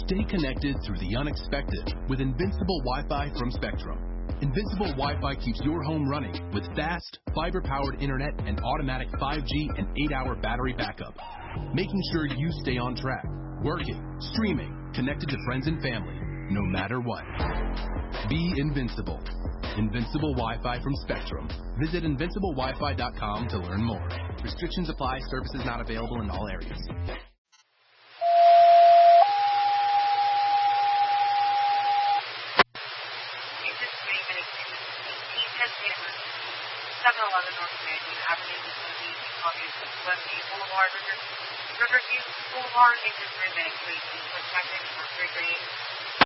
Stay connected through the unexpected with Invincible Wi-Fi from Spectrum. Invincible Wi-Fi keeps your home running with fast, fiber-powered internet and automatic 5G and 8-hour battery backup, making sure you stay on track, working, streaming, connected to friends and family, no matter what. Be invincible. Invincible Wi-Fi from Spectrum. Visit invinciblewifi.com to learn more. Restrictions apply. Services not available in all areas. Riverview Boulevard is in Riverview, protected for 3 grade.